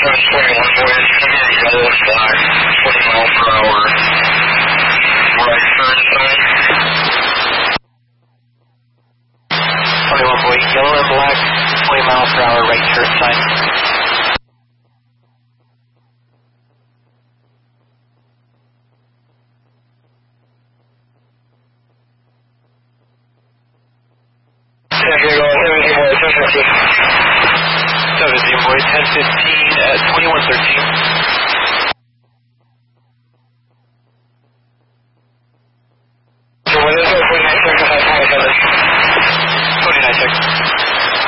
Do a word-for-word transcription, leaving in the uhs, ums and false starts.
seven twenty-one, boys. Give me a yellow and black, twenty miles per hour. Right turn sign. twenty-one, boy. Yellow and black, twenty miles per hour, right turn sign. seventeen, boy, ten fifteen. seventeen, boy. ten fifteen at twenty-one thirty.